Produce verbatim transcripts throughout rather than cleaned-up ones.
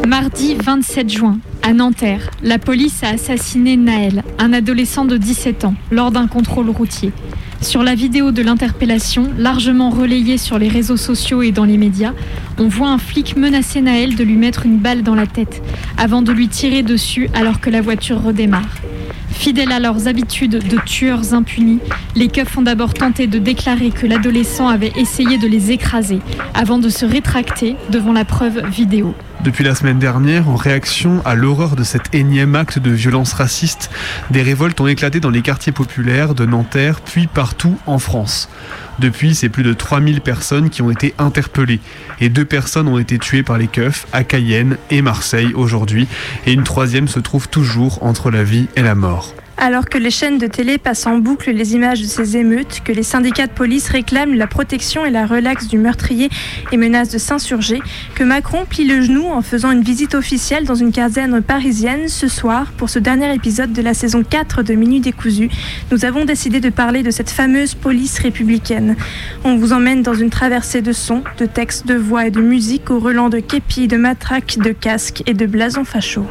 Mardi vingt-sept juin, à Nanterre, la police a assassiné Naël, un adolescent de dix-sept ans, lors d'un contrôle routier. Sur la vidéo de l'interpellation, largement relayée sur les réseaux sociaux et dans les médias, on voit un flic menacer Naël de lui mettre une balle dans la tête, avant de lui tirer dessus alors que la voiture redémarre. Fidèles à leurs habitudes de tueurs impunis, les keufs ont d'abord tenté de déclarer que l'adolescent avait essayé de les écraser, avant de se rétracter devant la preuve vidéo. Depuis la semaine dernière, en réaction à l'horreur de cet énième acte de violence raciste, des révoltes ont éclaté dans les quartiers populaires de Nanterre, puis partout en France. Depuis, c'est plus de trois mille personnes qui ont été interpellées et deux personnes ont été tuées par les keufs à Cayenne et Marseille aujourd'hui, et une troisième se trouve toujours entre la vie et la mort. Alors que les chaînes de télé passent en boucle les images de ces émeutes, que les syndicats de police réclament la protection et la relaxe du meurtrier et menacent de s'insurger, que Macron plie le genou en faisant une visite officielle dans une caserne parisienne ce soir, pour ce dernier épisode de la saison quatre de Minuit décousu, nous avons décidé de parler de cette fameuse police républicaine. On vous emmène dans une traversée de sons, de textes, de voix et de musique au relent de képis, de matraques, de casques et de blasons fachos.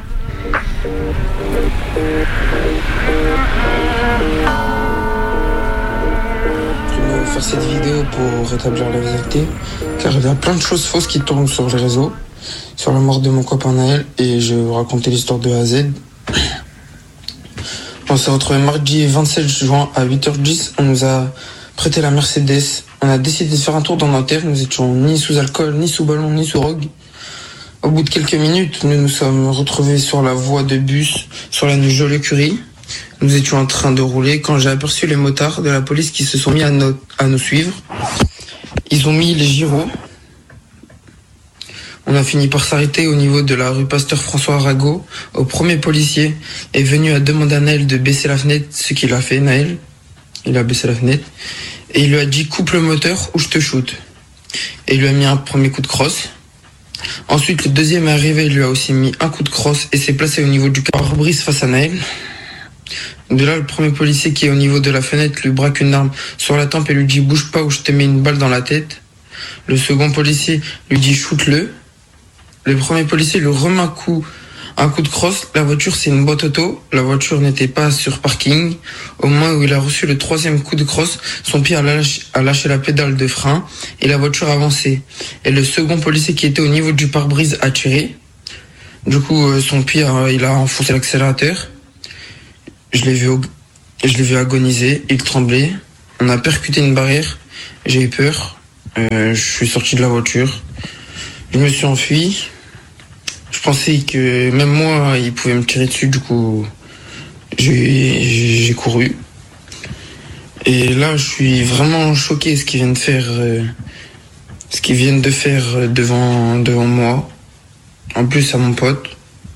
Faire cette vidéo pour rétablir la vérité, car il y a plein de choses fausses qui tournent sur les réseaux, sur la mort de mon copain Naël, et je vais vous raconter l'histoire de A à Z. On s'est retrouvé mardi vingt-sept juin à huit heures dix, on nous a prêté la Mercedes, on a décidé de faire un tour dans Nanterre, nous étions ni sous alcool, ni sous ballon, ni sous drogue. Au bout de quelques minutes, nous nous sommes retrouvés sur la voie de bus, sur la Joliot-Curie. Nous étions en train de rouler quand j'ai aperçu les motards de la police qui se sont mis à, no- à nous suivre. Ils ont mis les gyros. On a fini par s'arrêter au niveau de la rue Pasteur François Arago. Au premier policier est venu à demander à Naël de baisser la fenêtre, ce qu'il a fait, Naël. Il a baissé la fenêtre. Et il lui a dit « coupe le moteur ou je te shoot ». Et il lui a mis un premier coup de crosse. Ensuite, le deuxième est arrivé, il lui a aussi mis un coup de crosse et s'est placé au niveau du pare-brise face à Naël. De là, le premier policier qui est au niveau de la fenêtre lui braque une arme sur la tempe et lui dit « bouge pas ou je te mets une balle dans la tête ». Le second policier lui dit « shoot-le ». Le premier policier lui remet un coup, un coup de crosse. La voiture, c'est une boîte auto. La voiture n'était pas sur parking. Au moment où il a reçu le troisième coup de crosse, son pied a lâché, a lâché la pédale de frein et la voiture a avancé. Et le second policier qui était au niveau du pare-brise a tiré. Du coup, son pied, a, il a enfoncé l'accélérateur. Je l'ai vu, je l'ai vu agoniser, il tremblait. On a percuté une barrière. J'ai eu peur. Euh, je suis sorti de la voiture. Je me suis enfui. Je pensais que même moi, il pouvait me tirer dessus. Du coup, j'ai, j'ai couru. Et là, je suis vraiment choqué de ce qu'ils viennent de faire, euh, ce qu'ils viennent de faire devant, devant moi. En plus, à mon pote.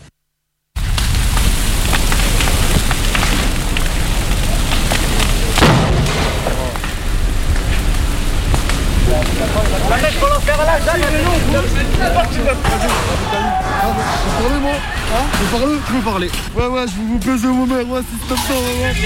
Tu veux parler, tu veux parler. Ouais, ouais, je vais vous baiser mon mère, ouais, c'est comme ça, ouais, ouais.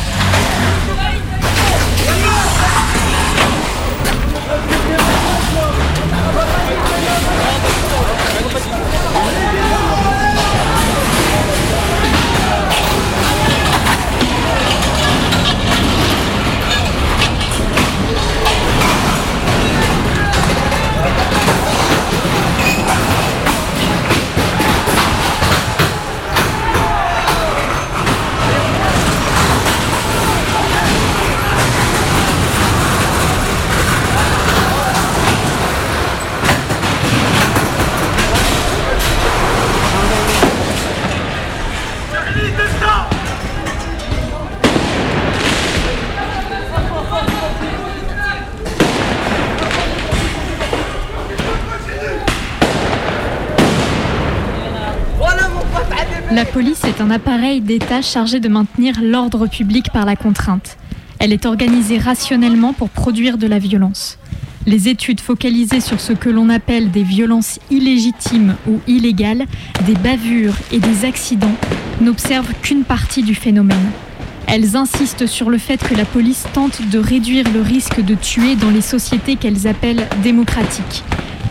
La police est un appareil d'État chargé de maintenir l'ordre public par la contrainte. Elle est organisée rationnellement pour produire de la violence. Les études focalisées sur ce que l'on appelle des violences illégitimes ou illégales, des bavures et des accidents n'observent qu'une partie du phénomène. Elles insistent sur le fait que la police tente de réduire le risque de tuer dans les sociétés qu'elles appellent démocratiques,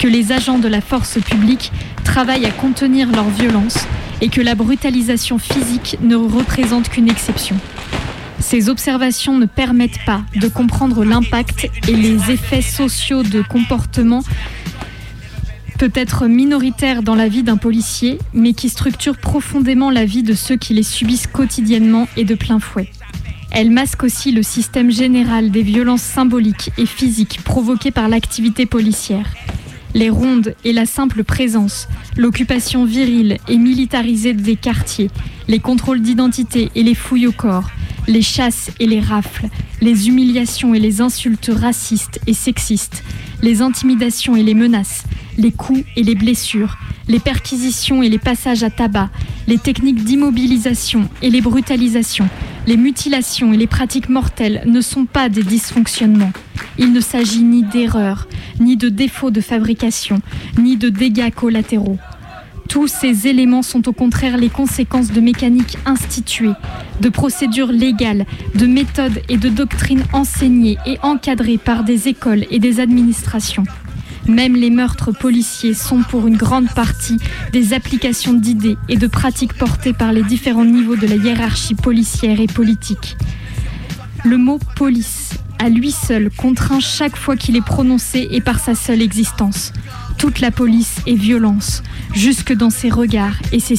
que les agents de la force publique travaillent à contenir leur violence et que la brutalisation physique ne représente qu'une exception. Ces observations ne permettent pas de comprendre l'impact et les effets sociaux de comportements peut-être minoritaires dans la vie d'un policier, mais qui structurent profondément la vie de ceux qui les subissent quotidiennement et de plein fouet. Elles masquent aussi le système général des violences symboliques et physiques provoquées par l'activité policière. Les rondes et la simple présence, l'occupation virile et militarisée des quartiers, les contrôles d'identité et les fouilles au corps, les chasses et les rafles, les humiliations et les insultes racistes et sexistes, les intimidations et les menaces, les coups et les blessures, les perquisitions et les passages à tabac, les techniques d'immobilisation et les brutalisations, les mutilations et les pratiques mortelles ne sont pas des dysfonctionnements. Il ne s'agit ni d'erreurs, ni de défauts de fabrication, ni de dégâts collatéraux. Tous ces éléments sont au contraire les conséquences de mécaniques instituées, de procédures légales, de méthodes et de doctrines enseignées et encadrées par des écoles et des administrations. Même les meurtres policiers sont pour une grande partie des applications d'idées et de pratiques portées par les différents niveaux de la hiérarchie policière et politique. Le mot « police » à lui seul contraint chaque fois qu'il est prononcé et par sa seule existence. Toute la police est violence, jusque dans ses regards et ses